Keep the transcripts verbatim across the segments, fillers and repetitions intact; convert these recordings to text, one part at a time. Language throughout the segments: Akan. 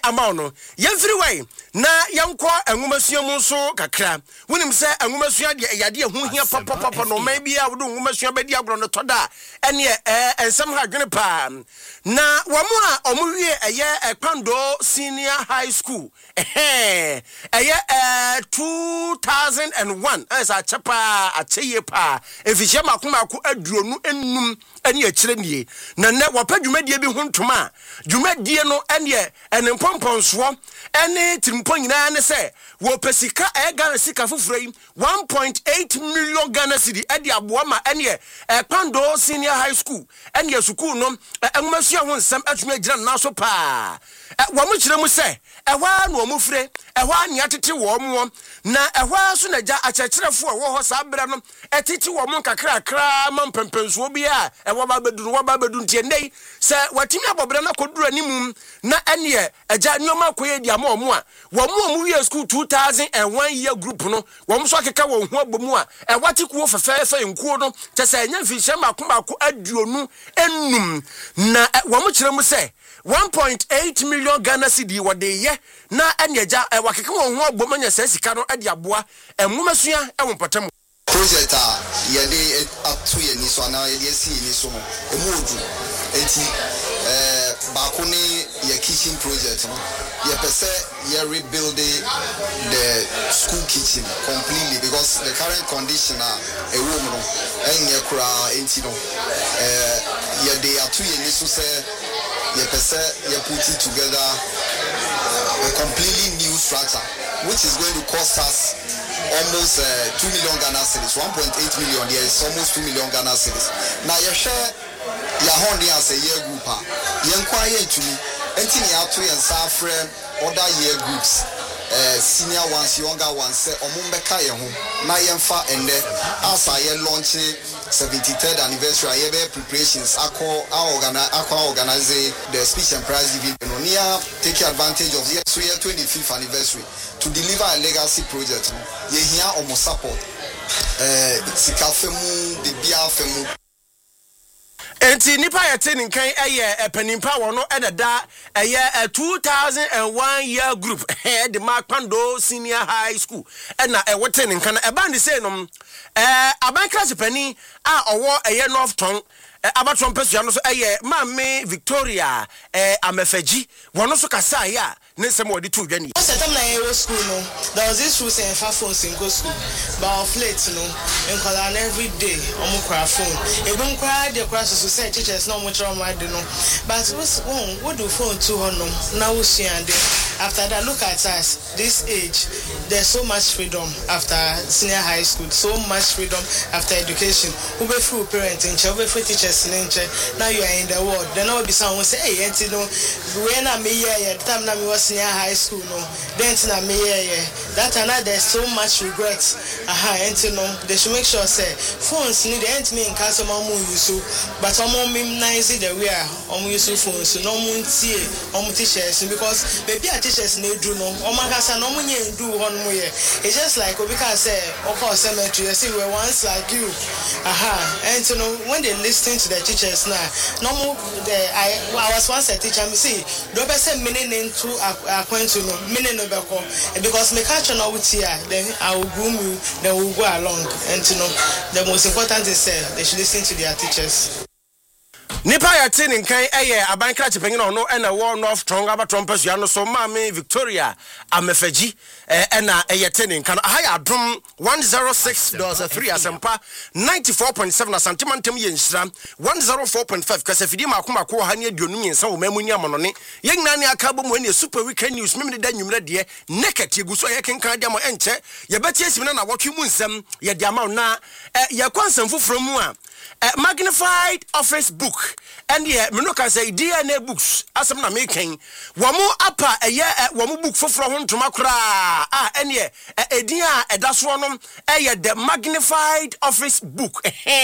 amount yemfiri way na yanko enwumasua mu so kakra wonim se enwumasua de yade hu hia papa papa no maybe a wodo enwumasua bedi agro no toda ene eh ensem ha dwene pa na wamu a omuwie eye Ekpando Senior High School eh eye eh two thousand one as a chapa a cheye pa efihye makomako aduonu ennum ene akire nie na ne wapadwumadie bi hontoma dwumadie no ene ene mpomponso ene tirimpo nyina ne se wo pesika e Ghana sika fufurei one point eight million Ghana cedi ade aboa ma ene Ekpando Senior High School ene school no enwumasua ho nsem atumi agira na so pa wo mu kire mu se ehwa na wo fure ehwa ne atete wo mo na ehwa so na ja achechirefo wo ho sabra no etete wo mo kakra kra ma mpempenso bi a ehwa ba bedu wo ba bedu ntie nei se watimi abobra na kodura nimum na ene eja nyoma koye dia ma omo a wo mo mu wie school two thousand one year group no wo mo so akeka wo hu abomu a ehwa tikuo fefefe nkuo no chese enya mfihye makomako aduonu ennum na wo mo kire mu se one point eight million Ghana cedi wode ye na eneja e wakeke won ho agbomanya sasika no ade aboa enwomasua e wonpotam project a ye dey up to ye ni so na ye dey see ni so no emodu enti eh ba ko ni ye kitchen project no ye pese ye rebuild the school kitchen completely because the current condition a e wo no enye kura enti no eh ye dey up to ye ni so say you you put it together a completely new structure, which is going to cost us almost uh, two million Ghana cedis, one point eight million. There is almost two million Ghana cedis. Now you share your honey as a year group. You inquire to me, anything you have to and other year groups. Uh, senior ones, younger ones, say, Omumbeka yehu, na yemfa ende, as I launching seventy-third anniversary, I have preparations, ako organize, ako organize the speech and prize giving, and take advantage of the so year twenty-fifth anniversary to deliver a legacy project. Ye here almost support, uh, sikafemu, the bia femu. Enti nipa yete nkan eye epanimpa wono edada eye two thousand one year group eh the Ekpando Senior High School na e wote nkan e ba ndi say no eh aban class pani a owo eye North Tongue abatron pesu no so eye Mame Victoria eh Amefeji wono so kasa ya ne sem wodi to dwane o setam na aero school no there was this rules and phones in go school but of late no en call every day omo kra phone ebun kra de kra so say teachers no mo try ma de no but one what do phone to hono na wo suande after that look at us this age there's so much freedom after senior high school, so much freedom after education. Who be full parenting, who be full teachers in now you are in the world. Then all be someone say, hey, you know, when I me here, time na me was senior high school, no, then na me here, that and that there's so much regret. Aha, and you know, they should make sure say phones need the end me in case of mamu use, but some more minimize the way on use phones, so no one see on teachers because maybe a teachers need do no, or my casa no one do one more. It's just like Obika say, of course, cemetery. I see we're once like you. Aha, and you know when they listen to the teachers now, no more. I I was once a teacher. Me see, don't be say meaning into a point to know meaning no beko because me catch on with here. Then I will groom you. Then we'll go along. And you know the most important is say they should listen to their teachers. Nipa ya tini nkai eye abankra chipengina ono ena war North Tongue abatron pesu ya no so Mame Victoria Amefeji ena eye tini nkano ahaya adum one oh six point three asempa ninety-four point seven asantimantem ye nhyira one oh four point five kasafidi makoma ko ha ne aduonu nyensa wo mamunyi amonone yengna ne aka bomu ene super weekend news memne da nwumre de naked yeguso ye kenkan de mo enche ye betie simina na wotwe mu nsem ye de ama na ye kwansam foforo mu a magnified office book and yeah me no can say D N A books asem na making womo apa eye womo book foforo ho ntoma kra ah and yeah edin a edaso no eye the magnified office book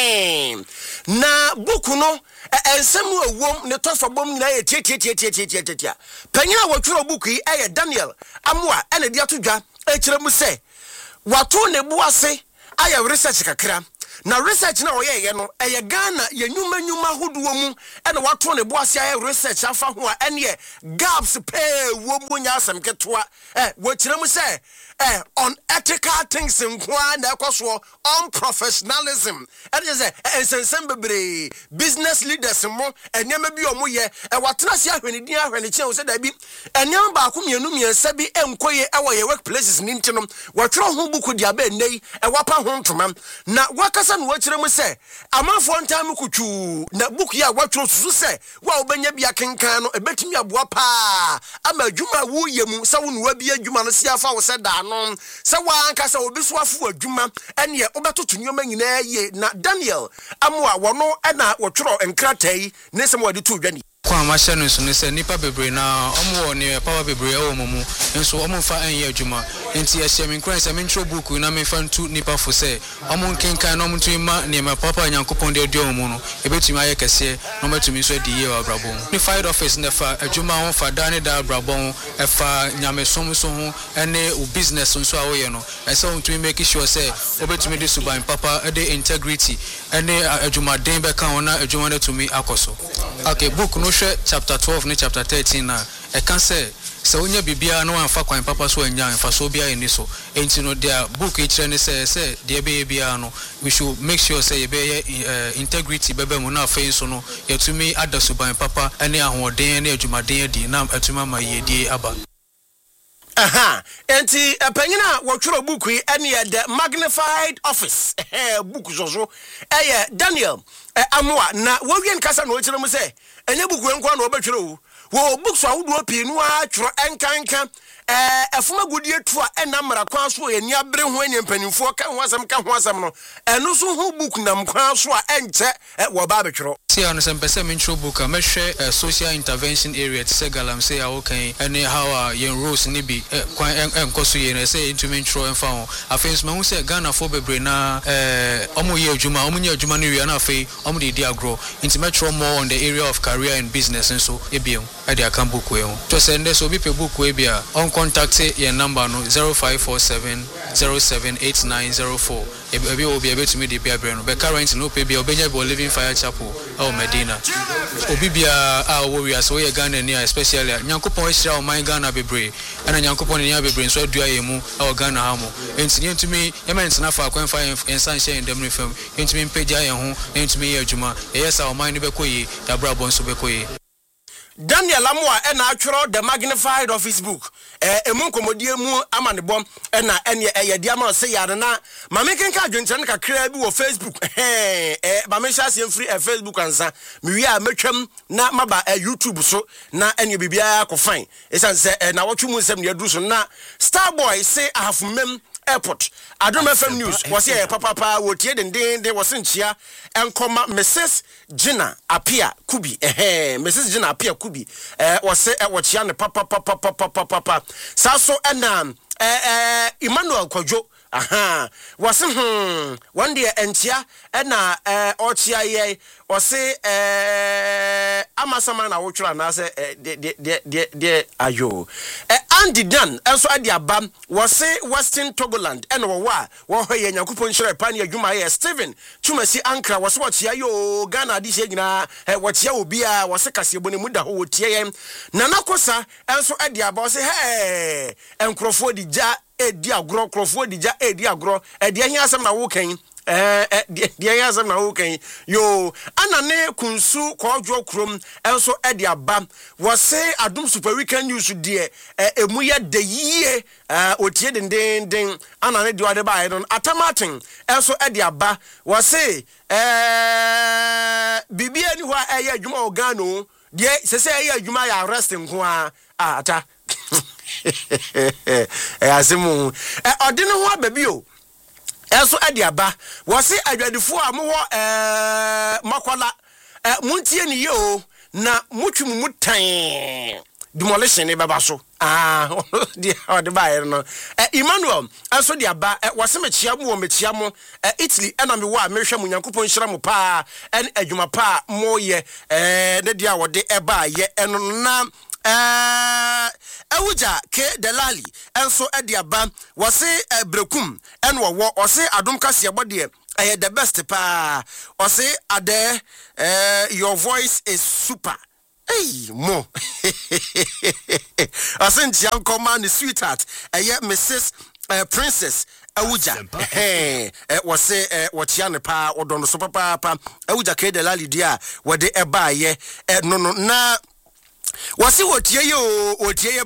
na book no ensem awom ne tofa bom nyina ye tie tie tie tie tie tie panyina wotwero book yi eye Daniel Amoa ene dia to dwa e kire mu se wato ne buase aya research kakra na research na oye ye no eye Ghana ye nyuma nyuma hodowo mu e na wato ne boase aye research afa ho a ene gaps pay wo munya asem ketwa eh wo kire mu se eh unethical things nkwa na ekoso unprofessionalism and is eh ensensem bebre business leaders mo enyema bi omo ye e watena sia ahweni din ahweni chen se da bi enyema ba ko mienu miensa bi enkoye e wo ye workplaces ni ntinom watro ho buku dia ba nei e wapa ho ntoma na wakasa no wakire mu se amafo ntam kutwu na buku ya watro susu se wa obanya bia kenkan no ebetimi aboa pa ama adwuma wo yemu se wo no wa bi adwuma no sia fa wo se da no se wa anka se obi so afo adwuma ene obetoto nyoma nyina ye na Daniel amwa wono na wotworo enkratai ne se mo wadi to dwani kwa masha no so ne se nipa bebre na omo ne power bebre e wo momu enso omo fa anye adwuma enti ehye me nkran se me ntro book na me fa ntu nipa fo se omo nkenkan na omo ntuma ne me papa nyankopon de adio mu no ebetumi aye kese no metumi so di ye wa brabon ni fired office ne fa adwuma ho fa dane da brabon e fa nyamesom so ho ene o business nso a wo ye no e se ntumi make sure se obetumi de suban papa e de integrity ene adwuma den be kan na adwuma na tumi akoso okay book no chapter twelve ne chapter thirteen na e kan say se onya bibia no anfa kwan papa so anya anfa so bia eni so enti no dia book e kire ne say say de be bia no we should make sure say be uh, integrity bebe mu na afen so no yetumi adasuban papa ene ahoden ne adwumaden adi na atuma ma yedie aba. Aha, enti panyina wotworo book yi ene the magnified office eh book zozo eh Daniel eh amwa na wowien kasa no kire mu say enye book wenkwa na obetworo wo book so awodo pinu a tworo enkanka eh efuma godie tu a enamra kwan so eni abre ho eni mpanimfo ka ho asem ka ho asem no eno so ho book nam kwan so a enche wo ba betworo see on some person intro book me hwe social intervention area to say galam say okay any how yen rules ni bi kwan enkoso ye na say into intro enfa ho afenso ma hu say Ghana for bebre na eh omo ye adwuma omo nya adwuma no wi na afei omo de di agro into metro more on the area of career and business and so ebiem e de akan book we ho to send so bi pe book we bia on contact your number no zero five four seven zero seven eight nine zero four ebi obi ebe to me de bia bre no be current no pe bia obenya bo living fire chapel oh Medina obi bia a wo wi aso ye Ghana ni especially nyankopon hira o man Ghana bebre ana nyankopon ni bebre so adua ye mu o Ghana ha mo enti yentumi ye man ntena fa akwan fa ensan share ndem no fam yentumi mpagya ye ho yentumi ye adwuma ye sa o man ni bekoyi ya brabo nso bekoyi. Daniel Amwa ena atworo the magnified office book eh emu komodie mu amanebom ena ene eyede ama se yare na mame kenka adwenkyere kakra bi wo Facebook eh eh mame hya se free Facebook ansa mewi a metwam na maba YouTube so na ene bibia ko fine esan se na wotwu mu nsem ne aduru so na Starboy say ahafumem airport Adom F M news was here papa pa wotie den den de was nchia enkoma Missus Gina Apia Kubi eh Missus Gina Apia Kubi eh was e wotia ne papa papa papa papa saso ena eh Emmanuel Kwadwo aha was hmm one day enchia ena eh ochia ye was eh amasama na wotwura na se de de de de ayo eh Andy Dan enso ade aba was Western Togoland ena wo wa wo hoye Nyankopon hire pa ne adwuma ye Steven Tumasi Ankra was wotia yo Ghana di se nyina eh wotia obi a was kasebo ne muda ho wotia ye Nanakosa enso ade aba was he enkrofo di ja edi agro krofo di ja edi agro e de hia asem na wo kan eh eh de hia asem na wo kan yo anane kunsu kwadwo krom enso e de aba was Adom Super Weekend News de emu ye de yie eh otie den den den anane de wade ba don atamaten enso e de aba was eh bibia ni ho a eye adwuma o Ghana de sese eye adwuma ya arrest nko a ata eh asimu eh odine ho ababi o enso ade aba wose adwadifo a mo eh makola eh muntie ni ye o na mutwum mutan demolition ne baba so ah di ode ba no eh Emmanuel enso de aba wose mechia mo mechia mo Italy ena me wa mehwe mo Nyankopon hira mo pa en adwuma pa mo ye eh ne dia wode eba ye eno na eh Ewuja ke Delali enso ade aba wose brekum en wo wo ose Adom kase bode I the best pa. Or say Ade, uh, your voice is super. Hey, mo. I sent young command the sweetheart. I yet Missus Uh, Princess Awuja. Hey, was say what Yana pa or don so papa pa Awuja ke de la lidia what de eba ye no no na wasi wotie yo wotie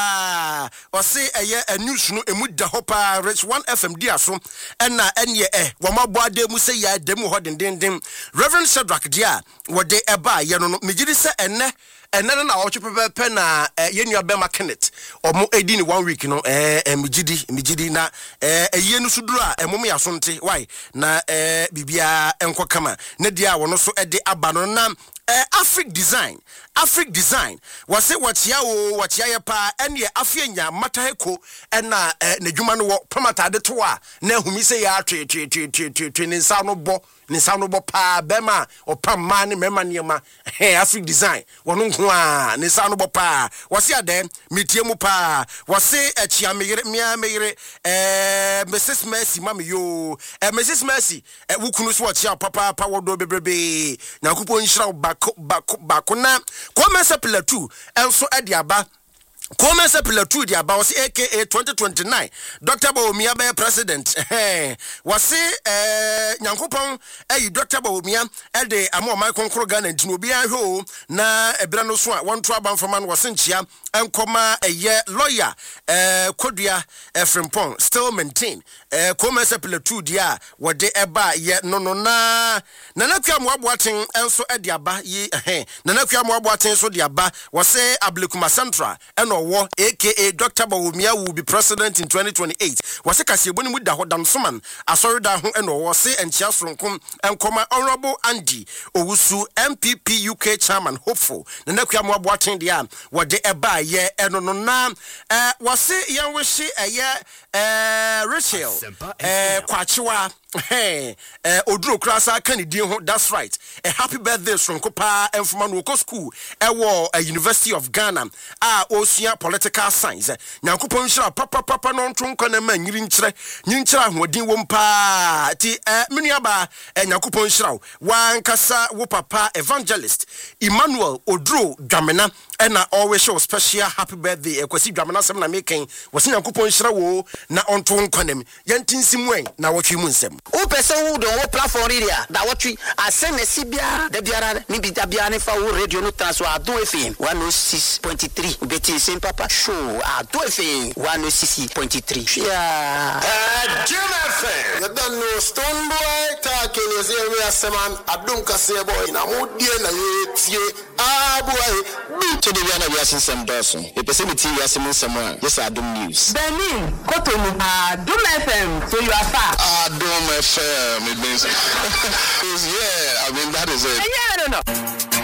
pa wasi eye news no emu da ho pa Rich one F M dia so na enye eh wo mabo ade mu say ya dem ho den den den Reverend Shadrack dia what de eba ye no no megiri se enne enne na wo chepe pe na ye nua be market omo edi ni one week no eh megidi megidi na eh eye no suduru a emom ya so nte why na eh bibia enko kama na dia wo no so ede aba no na Uh, Afric design, Afric design. Was it what ya o what ya pa and ye afienya mataheko and na ne dwuma no pamata de to a na humi say ya twe twe twe twe twe twe ne nsa no bo ne nsa no bo pa bema o pam ma ne mema ne ma hey Afric design wono nko a ne nsa no bo pa was ya dem metie mu pa was e chia meyere mia meyere eh Missus Mercy mama yo eh Missus Mercy eh wukunu so chia papa pa wodo bebrebe na kupo nhira ba Bako bako na Kwame Pillar two enso ediaba Kwame Pillar two diaba was aka twenty twenty-nine Doctor Bawumia be president eh wase eh Nyankopon eh Doctor Bawumia e de amo mai konkro Ghana ntino obi ahwo na ebra no so a won to abanfama no wase nchia enkoma eye lawyer eh Kodua Efrempon still maintain eh Kwame Pillar two dia wode eba ye no no na nanakwa mo aboaten enso ediaba yi eh nanakwa mo aboaten so diaba wase Ablekuma Central eno wo aka Doctor Bawumia will be president in twenty twenty-eight wase kasieboni mu da hodam soman asori da ho eno wo se enchia sonkom enkoma honorable Andy Owusu M P P U K chairman hopeful nanakwa mo aboaten dia wode eba ye eno no na eh wase yan wishi eye eh Rachel eh kwachiwa hey eh oduro krasa kanidi ho that's right a happy birthday sonko pa enfuma no ko school e wo a University of Ghana a osua political science nyankopon hira papa papa no ntwonko na ma nyiri nkyere nyiri nkyere ahodin wo mpa ti eh menuaba nyankopon hira wan kasa wo papa evangelist Emmanuel Oduro Dwamena na always show special happy birthday ekwasi Dwamena sem na meken wose nyankopon hira wo na ontwonko nem yantinsimwen na wotwe mu nsem o person who don wo platform area da wotwe asem na sibia da biara ni bi da biara ni fa wo radio no transfer ado F M one oh six point three beti sem papa show ado F M one oh six point three yeah Jim F M you don't know Stone Boy talking is here we aseman adum kase boy na mo die na yetie ah boy to the biara we asen sem doso e person mi ti we asen sem a yes adum news Benin Kotonu adum F M so you are far adum F M it means yeah I mean that is it yeah no no